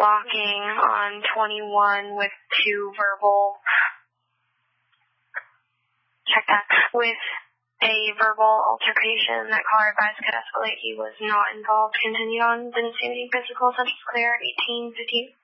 blocking on 21 with 2 verbal, with a verbal altercation that caller advised could escalate. He was not involved. Continued on, didn't see anything physical, such as clear, 18:15.